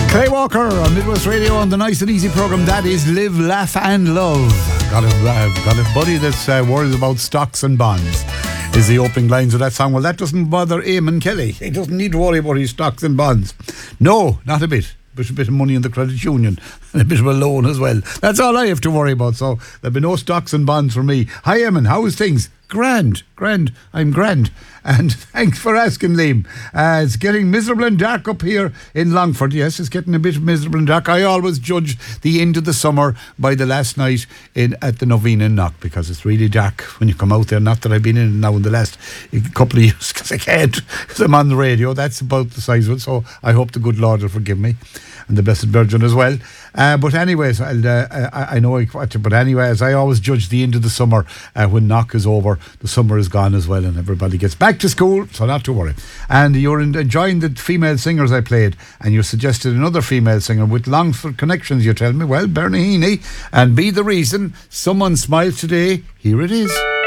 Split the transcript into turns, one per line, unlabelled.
Clay Walker on Midwest Radio on the nice and easy programme that is Live, Laugh and Love. Got a buddy that's worried about stocks and bonds is the opening lines of that song. Well, that doesn't bother Eamon Kelly. He doesn't need to worry about his stocks and bonds. No, not a bit. But a bit of money in the credit union and a bit of a loan as well. That's all I have to worry about. So there'll be no stocks and bonds for me. Hi, Eamon. How is things? Grand. I'm grand. And thanks for asking, Liam. It's getting miserable and dark up here in Longford. Yes, it's getting a bit miserable and dark. I always judge the end of the summer by the last night at the Novena in Knock, because it's really dark when you come out there. Not that I've been in now in the last couple of years, because I can't, because I'm on the radio. That's about the size of it. So I hope the good Lord will forgive me, and the Blessed Virgin as well. But anyways, I know but anyways, I always judge the end of the summer when Knock is over. The summer is gone as well, and everybody gets back to school, so not to worry. And you're enjoying the female singers I played, and you suggested another female singer with Longford connections, you tell me. Well, Bernie Heaney, and Be the Reason Someone Smiles Today. Here it is.